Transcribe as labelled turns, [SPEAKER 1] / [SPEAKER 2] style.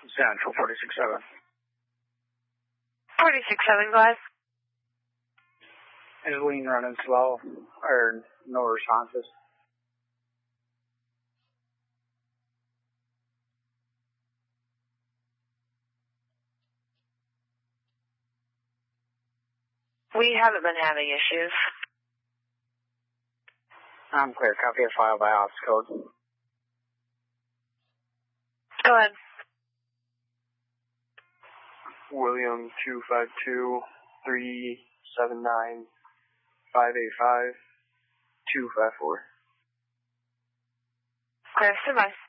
[SPEAKER 1] Central 46-7.
[SPEAKER 2] 46-7, go ahead.
[SPEAKER 1] Is lean running slow, or no responses?
[SPEAKER 2] We haven't been having issues.
[SPEAKER 1] I'm clear. Copy a file by office code.
[SPEAKER 2] Go ahead.
[SPEAKER 3] William 252-379-585-254.
[SPEAKER 2] Clear, stand by.